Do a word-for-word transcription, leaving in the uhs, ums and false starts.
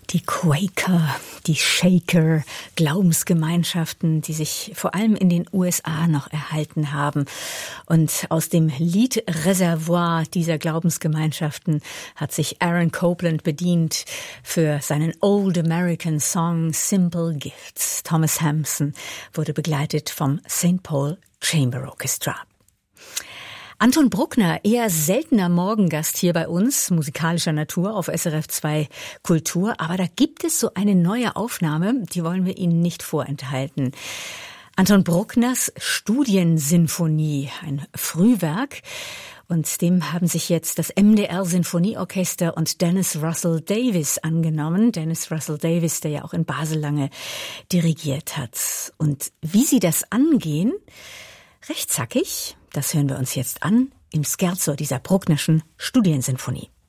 Die Quaker, die Shaker, Glaubensgemeinschaften, die sich vor allem in den U S A noch erhalten haben. Und aus dem Liedreservoir dieser Glaubensgemeinschaften hat sich Aaron Copland bedient für seinen Old American Song Simple Gifts. Thomas Hampson wurde begleitet vom Saint Paul Chamber Orchestra. Anton Bruckner, eher seltener Morgengast hier bei uns, musikalischer Natur auf S R F zwei Kultur. Aber da gibt es so eine neue Aufnahme, die wollen wir Ihnen nicht vorenthalten. Anton Bruckners Studiensinfonie, ein Frühwerk. Und dem haben sich jetzt das M D R Sinfonieorchester und Dennis Russell Davies angenommen. Dennis Russell Davies, der ja auch in Basel lange dirigiert hat. Und wie sie das angehen, recht zackig, das hören wir uns jetzt an im Scherzo dieser Brucknerschen Studiensinfonie.